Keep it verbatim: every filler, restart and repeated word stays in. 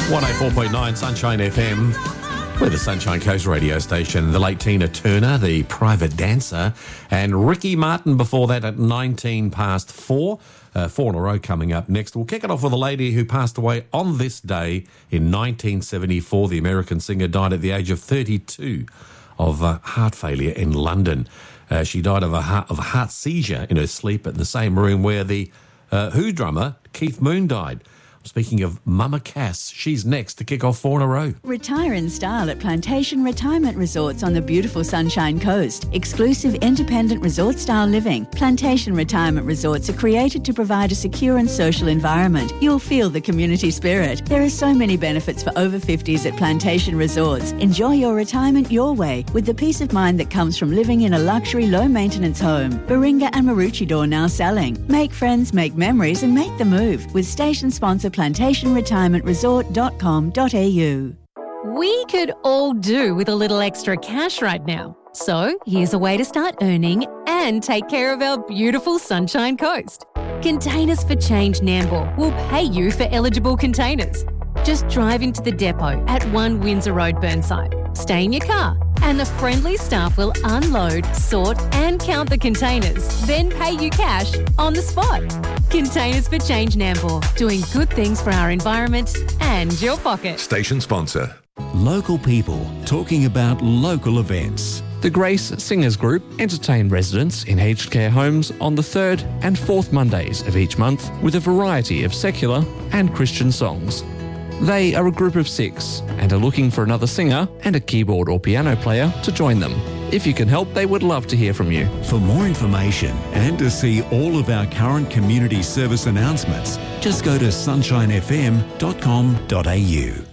one oh four point nine Sunshine F M. We're the Sunshine Coast radio station. The late Tina Turner, the private dancer, and Ricky Martin before that at nineteen past four. Uh, four in a row coming up next. We'll kick it off with a lady who passed away on this day in nineteen seventy-four. The American singer died at the age of thirty-two of uh, heart failure in London. Uh, she died of a, heart, of a heart seizure in her sleep in the same room where the uh, Who drummer Keith Moon died. Speaking of Mama Cass, she's next to kick off four in a row. Retire in style at Plantation Retirement Resorts on the beautiful Sunshine Coast. Exclusive independent resort-style living. Plantation Retirement Resorts are created to provide a secure and social environment. You'll feel the community spirit. There are so many benefits for over fifties at Plantation Resorts. Enjoy your retirement your way with the peace of mind that comes from living in a luxury, low-maintenance home. Baringa and Maroochydore now selling. Make friends, make memories and make the move with station sponsor plantation retirement resort dot com dot a u. We could all do with a little extra cash right now. So here's a way to start earning and take care of our beautiful Sunshine Coast. Containers for Change Nambour will pay you for eligible containers. Just drive into the depot at one Windsor Road, Burnside. Stay in your car and the friendly staff will unload, sort and count the containers, then pay you cash on the spot. Containers for Change Nambour, doing good things for our environment and your pocket. Station sponsor. Local people talking about local events. The Grace Singers Group entertain residents in aged care homes on the third and fourth Mondays of each month with a variety of secular and Christian songs. They are a group of six and are looking for another singer and a keyboard or piano player to join them. If you can help, they would love to hear from you. For more information and to see all of our current community service announcements, just go to sunshine f m dot com dot a u.